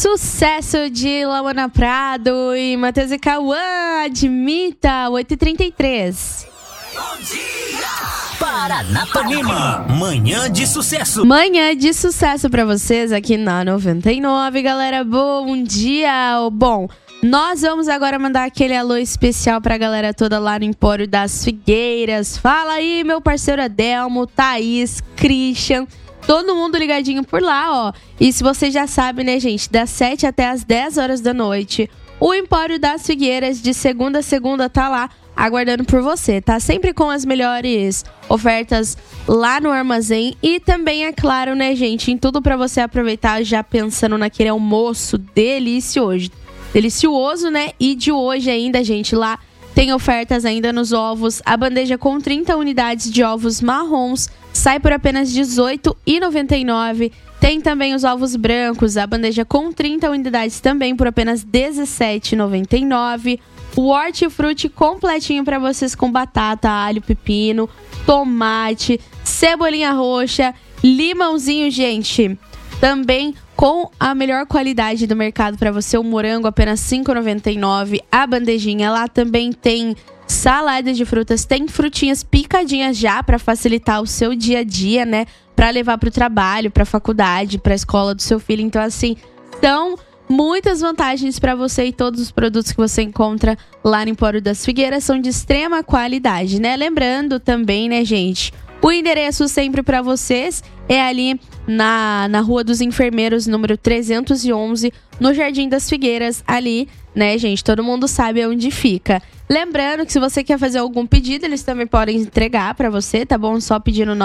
Sucesso de Lauana Prado e Matheus e Cauã, Admita, 8h33. Bom dia! Paranapanema, manhã de sucesso. Manhã de sucesso pra vocês aqui na 99, galera. Bom dia! Bom, nós vamos agora mandar aquele alô especial pra galera toda lá no Empório das Figueiras. Fala aí, meu parceiro Adelmo, Thaís, Christian, todo mundo ligadinho por lá, ó. E se você já sabe, né, gente, das 7 até as 10 horas da noite, o Empório das Figueiras, de segunda a segunda, tá lá aguardando por você, tá? Sempre com as melhores ofertas lá no armazém. E também, é claro, né, gente, em tudo pra você aproveitar, já pensando naquele almoço delicioso, né? E de hoje ainda, gente, lá tem ofertas ainda nos ovos. A bandeja com 30 unidades de ovos marrons sai por apenas R$ 18,99. Tem também os ovos brancos, a bandeja com 30 unidades também por apenas R$ 17,99. O hortifruti completinho para vocês com batata, alho, pepino, tomate, cebolinha roxa, limãozinho, gente. Também com a melhor qualidade do mercado para você, o morango apenas R$ 5,99. A bandejinha lá também tem salada de frutas, tem frutinhas picadinhas já para facilitar o seu dia a dia, né? Para levar para o trabalho, para a faculdade, para a escola do seu filho. Então, assim, são muitas vantagens para você, e todos os produtos que você encontra lá no Empório das Figueiras são de extrema qualidade, né? Lembrando também, né, gente, o endereço sempre para vocês é ali na Rua dos Enfermeiros, número 311, no Jardim das Figueiras, ali, né, gente? Todo mundo sabe onde fica. Lembrando que se você quer fazer algum pedido, eles também podem entregar para você, tá bom? Só pedir no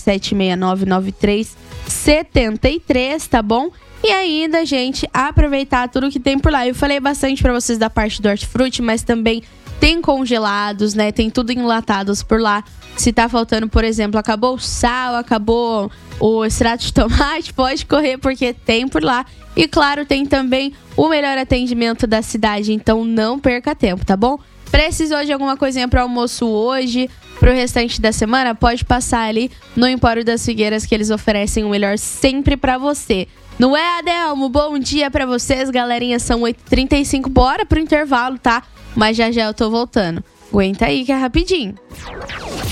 997-6993-73, tá bom? E ainda, gente, aproveitar tudo que tem por lá. Eu falei bastante pra vocês da parte do hortifruti, mas também tem congelados, né? Tem tudo enlatados por lá. Se tá faltando, por exemplo, acabou o sal, acabou o extrato de tomate, pode correr porque tem por lá. E claro, tem também o melhor atendimento da cidade, então não perca tempo, tá bom? Precisou de alguma coisinha para almoço hoje, pro restante da semana, pode passar ali no Empório das Figueiras, que eles oferecem o melhor sempre pra você. Não é, Adelmo? Bom dia pra vocês, galerinha. São 8h35, bora pro intervalo, tá? Mas já eu tô voltando. Aguenta aí que é rapidinho.